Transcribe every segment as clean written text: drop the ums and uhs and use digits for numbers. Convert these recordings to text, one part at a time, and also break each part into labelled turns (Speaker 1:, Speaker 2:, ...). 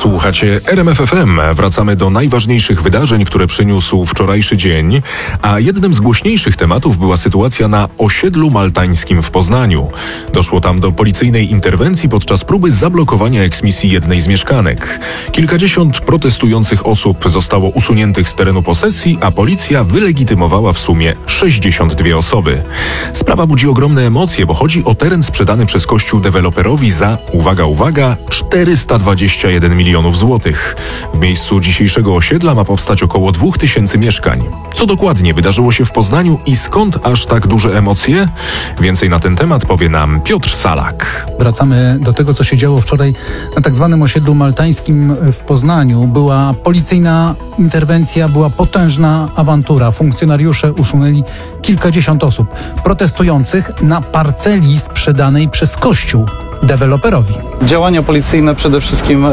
Speaker 1: Słuchacie RMF FM. Wracamy do najważniejszych wydarzeń, które przyniósł wczorajszy dzień, a jednym z głośniejszych tematów była sytuacja na osiedlu maltańskim w Poznaniu. Doszło tam do policyjnej interwencji podczas próby zablokowania eksmisji jednej z mieszkanek. Kilkadziesiąt protestujących osób zostało usuniętych z terenu posesji, a policja wylegitymowała w sumie 62 osoby. Sprawa budzi ogromne emocje, bo chodzi o teren sprzedany przez Kościół deweloperowi za, uwaga, 421 milionów złotych. W miejscu dzisiejszego osiedla ma powstać około 2000 mieszkań. Co dokładnie wydarzyło się w Poznaniu i skąd aż tak duże emocje? Więcej na ten temat powie nam Piotr Salak.
Speaker 2: Wracamy do tego, co się działo wczoraj na tak zwanym osiedlu maltańskim w Poznaniu. Była policyjna interwencja, była potężna awantura. Funkcjonariusze usunęli kilkadziesiąt osób protestujących na parceli sprzedanej przez Kościół deweloperowi.
Speaker 3: Działania policyjne przede wszystkim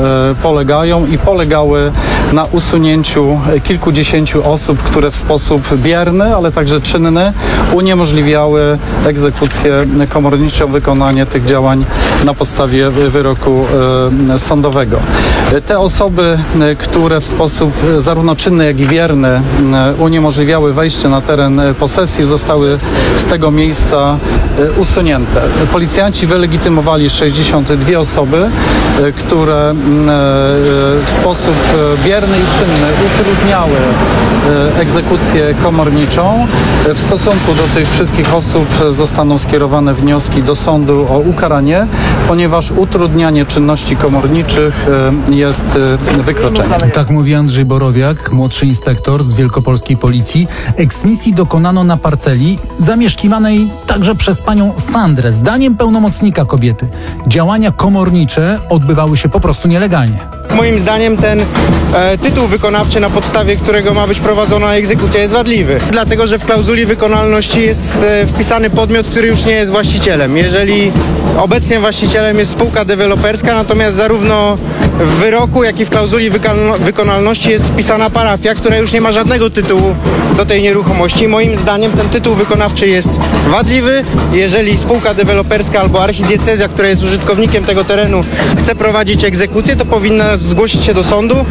Speaker 3: polegały na usunięciu kilkudziesięciu osób, które w sposób bierny, ale także czynny uniemożliwiały egzekucję komorniczą, wykonanie tych działań na podstawie wyroku sądowego. Te osoby, które w sposób zarówno czynny, jak i bierny uniemożliwiały wejście na teren posesji, zostały z tego miejsca usunięte. Policjanci wylegitymowali 62 osoby, które w sposób bierny i czynny utrudniały egzekucję komorniczą. W stosunku do tych wszystkich osób zostaną skierowane wnioski do sądu o ukaranie, ponieważ utrudnianie czynności komorniczych jest wykroczeniem.
Speaker 2: Tak mówi Andrzej Borowiak, młodszy inspektor z wielkopolskiej policji. Eksmisji dokonano na parceli zamieszkiwanej także przez panią Sandrę. Zdaniem pełnomocnika kobiety działania komornicze odbywały się po prostu nielegalnie.
Speaker 4: Moim zdaniem ten tytuł wykonawczy, na podstawie którego ma być prowadzona egzekucja, jest wadliwy. Dlatego, że w klauzuli wykonalności jest wpisany podmiot, który już nie jest właścicielem. Jeżeli obecnie właścicielem jest spółka deweloperska, natomiast zarówno w wyroku, jak i w klauzuli wykonalności jest wpisana parafia, która już nie ma żadnego tytułu do tej nieruchomości. Moim zdaniem ten tytuł wykonawczy jest wadliwy. Jeżeli spółka deweloperska albo archidiecezja, która jest użytkownikiem tego terenu, chce prowadzić egzekucję, to powinna zgłosić się do sądu